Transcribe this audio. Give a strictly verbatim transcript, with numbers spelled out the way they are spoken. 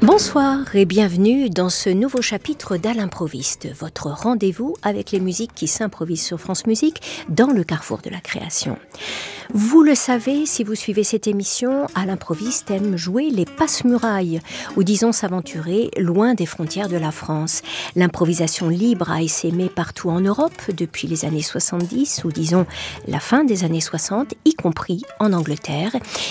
Bonsoir et bienvenue dans ce nouveau chapitre d'À l'improviste, votre rendez-vous avec les musiques qui s'improvisent sur France Musique dans le carrefour de la création. Vous le savez, si vous suivez cette émission, À l'improviste aime jouer les passe-murailles, ou disons s'aventurer loin des frontières de la France. L'improvisation libre a essaimé partout en Europe depuis les années soixante-dix, ou disons la fin des années soixante, y compris en Angleterre.